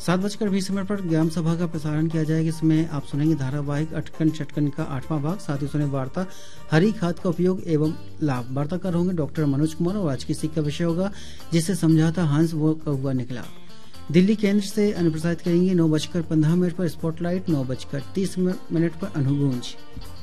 7:20 पर ग्राम सभा का प्रसारण किया जाएगा। इसमें आप सुनेंगे धारावाहिक अटकन चटकन का 8वां भाग। साथ ही सुने वार्ता हरी खाद का उपयोग एवं लाभ। वार्ताकार होंगे डॉक्टर मनोज कुमार और आज किसी का विषय होगा जिसे समझाता हंस वो कौवा निकला। दिल्ली केंद्र से अनुप्रसारित करेंगे 9:15 पर स्पॉटलाइट, 9:30 पर अनुगूंज।